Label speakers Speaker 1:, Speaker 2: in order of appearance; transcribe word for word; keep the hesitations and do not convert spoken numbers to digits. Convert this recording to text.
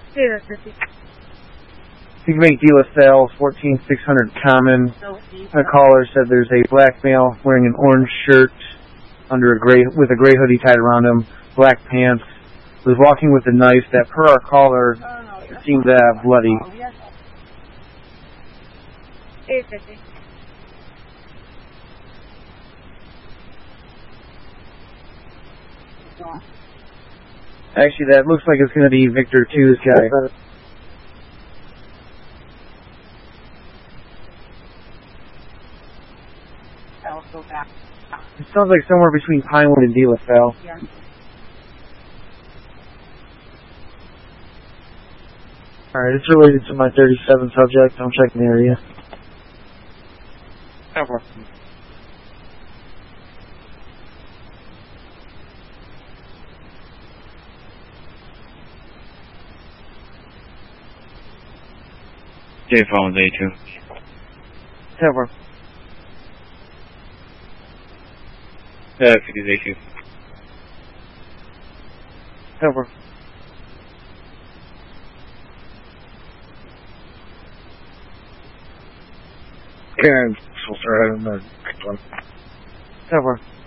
Speaker 1: zero fifty.
Speaker 2: You can make De La Salle fourteen six hundred common. A caller said there's a black male wearing an orange shirt under a gray with a gray hoodie tied around him, black pants, was walking with a knife that, per our caller, seemed uh, bloody.
Speaker 1: eight fifty.
Speaker 2: Actually, that looks like it's going to be Victor two's guy. It sounds like somewhere between Pinewood and De La Salle.
Speaker 1: Yeah.
Speaker 2: Alright, it's related to my thirty-seven subject. I'm checking the area.
Speaker 3: Over. J phone A two.
Speaker 2: Over.
Speaker 3: Uh, fifty A two.
Speaker 2: Over.
Speaker 3: Karen, so sorry, I don't know.
Speaker 2: Over.